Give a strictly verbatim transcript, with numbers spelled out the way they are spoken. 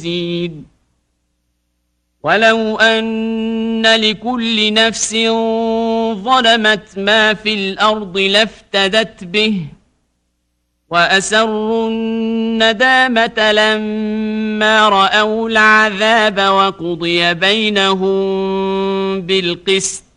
الزين ولو أن لكل نفس ظلمت ما في الأرض لافتدت به وأسروا الندامة لما رأوا العذاب وقضي بينهم بالقسط